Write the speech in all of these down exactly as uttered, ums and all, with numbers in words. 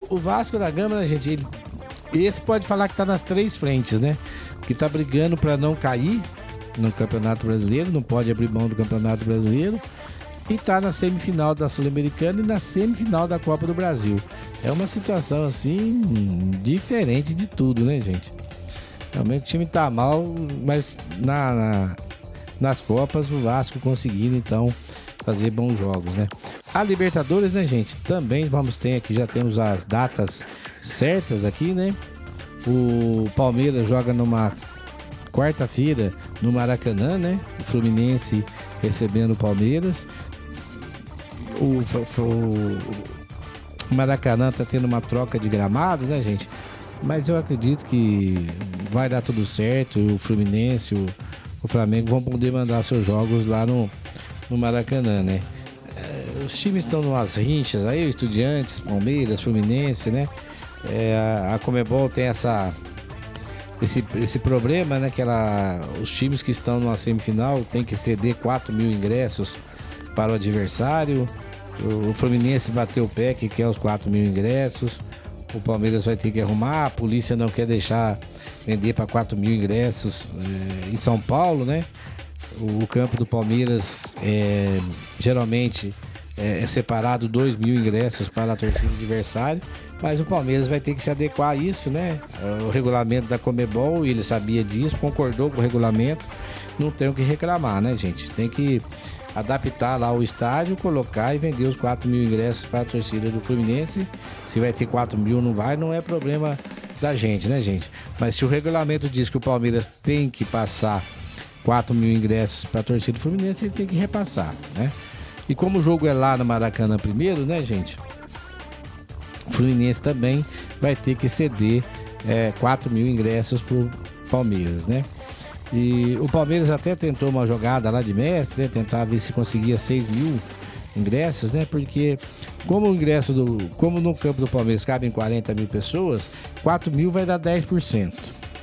o Vasco da Gama, né, gente, ele, esse pode falar que tá nas três frentes, né? Que tá brigando para não cair no Campeonato Brasileiro, não pode abrir mão do Campeonato Brasileiro, e tá na semifinal da Sul-Americana e na semifinal da Copa do Brasil. É uma situação assim diferente de tudo, né, gente? Realmente o time tá mal, mas na, na, nas Copas o Vasco conseguindo então fazer bons jogos, né? A Libertadores, né, gente? Também vamos ter aqui, já temos as datas certas aqui, né? O Palmeiras joga numa quarta-feira no Maracanã, né? O Fluminense recebendo o Palmeiras. O, o, o Maracanã tá tendo uma troca de gramados, né, gente? Mas eu acredito que vai dar tudo certo. O Fluminense, o, o Flamengo vão poder mandar seus jogos lá no, no Maracanã, né? É, os times estão numas rinchas aí, Estudiantes, Palmeiras, Fluminense, né? É, a, a Conmebol tem essa, esse, esse problema, né? Que ela, os times que estão numa semifinal tem que ceder quatro mil ingressos para o adversário. O, o Fluminense bateu o pé que quer os quatro mil ingressos. O Palmeiras vai ter que arrumar. A polícia não quer deixar vender para quatro mil ingressos é, em São Paulo, né? O, o campo do Palmeiras é, geralmente é, é separado dois mil ingressos para a torcida adversária. Mas o Palmeiras vai ter que se adequar a isso, né? O regulamento da Conmebol, ele sabia disso, concordou com o regulamento. Não tem o que reclamar, né, gente? Tem que adaptar lá o estádio, colocar e vender os quatro mil ingressos para a torcida do Fluminense. Se vai ter quatro mil, não vai, não é problema da gente, né, gente? Mas se o regulamento diz que o Palmeiras tem que passar quatro mil ingressos para a torcida do Fluminense, ele tem que repassar, né? E como o jogo é lá no Maracanã primeiro, né, gente? O Fluminense também vai ter que ceder é, quatro mil ingressos para o Palmeiras, né? E o Palmeiras até tentou uma jogada lá de mestre, né? Tentar ver se conseguia seis mil ingressos, né? Porque como o ingresso do, como no campo do Palmeiras cabem quarenta mil pessoas, quatro mil vai dar dez por cento.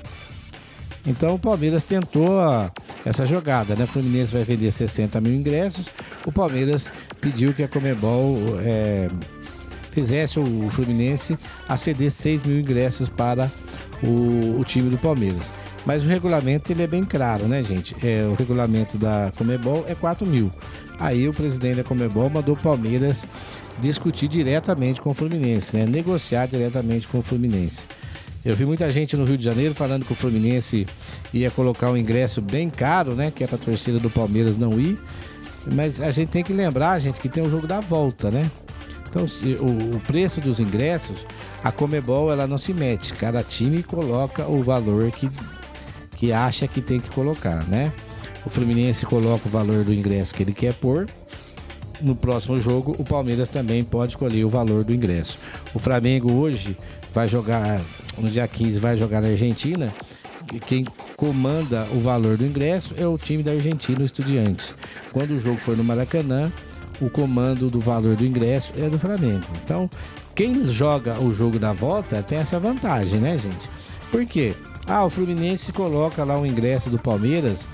Então o Palmeiras tentou a, essa jogada, né? O Fluminense vai vender sessenta mil ingressos. O Palmeiras pediu que a Conmebol é, fizesse o Fluminense a ceder seis mil ingressos para o, o time do Palmeiras. Mas o regulamento ele é bem claro, né, gente? É, o regulamento da Conmebol é quatro mil. Aí o presidente da Conmebol mandou o Palmeiras discutir diretamente com o Fluminense, né? Negociar diretamente com o Fluminense. Eu vi muita gente no Rio de Janeiro falando que o Fluminense ia colocar um ingresso bem caro, né? Que é para a torcida do Palmeiras não ir. Mas a gente tem que lembrar, gente, que tem o jogo da volta, né? Então, se, o, o preço dos ingressos, a Conmebol ela não se mete. Cada time coloca o valor que que acha que tem que colocar, né? O Fluminense coloca o valor do ingresso que ele quer pôr. No próximo jogo, o Palmeiras também pode escolher o valor do ingresso. O Flamengo hoje vai jogar, no dia quinze, vai jogar na Argentina. E quem comanda o valor do ingresso é o time da Argentina, o Estudiantes. Quando o jogo for no Maracanã, o comando do valor do ingresso é do Flamengo. Então, quem joga o jogo da volta tem essa vantagem, né, gente? Por quê? Ah, o Fluminense coloca lá o ingresso do Palmeiras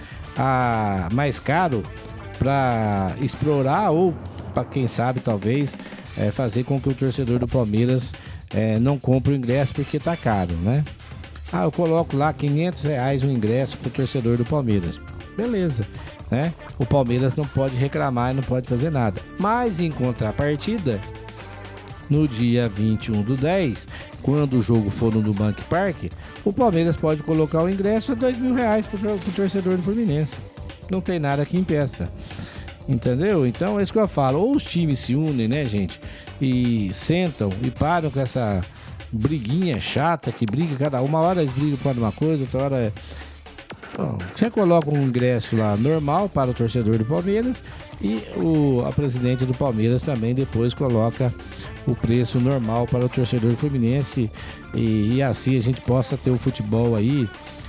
a mais caro para explorar ou, para quem sabe, talvez, é, fazer com que o torcedor do Palmeiras é, não compre o ingresso porque tá caro, né? Ah, eu coloco lá quinhentos reais o ingresso pro torcedor do Palmeiras. Beleza, né? O Palmeiras não pode reclamar e não pode fazer nada. Mas, em contrapartida, no dia vinte e um do dez, quando o jogo for no Nubank Park, o Palmeiras pode colocar o ingresso a dois mil reais pro, pro torcedor do Fluminense. Não tem nada que impeça. Entendeu? Então é isso que eu falo. Ou os times se unem, né, gente? E sentam e param com essa briguinha chata que briga cada uma hora eles brigam por uma coisa, outra hora é... Bom, você coloca um ingresso lá normal para o torcedor do Palmeiras e o, a presidente do Palmeiras também depois coloca o preço normal para o torcedor do Fluminense e, e assim a gente possa ter o futebol aí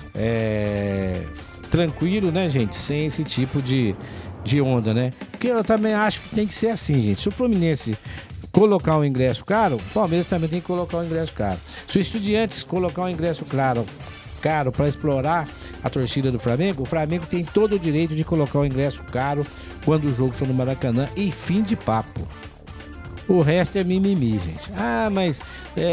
é, tranquilo, né, gente? Sem esse tipo de, de onda, né? Porque eu também acho que tem que ser assim, gente. Se o Fluminense colocar um ingresso caro, o Palmeiras também tem que colocar um ingresso caro. Se o Estudiantes colocar um ingresso caro, caro para explorar a torcida do Flamengo, o Flamengo tem todo o direito de colocar o ingresso caro quando o jogo for no Maracanã e fim de papo. O resto é mimimi, gente. Ah, mas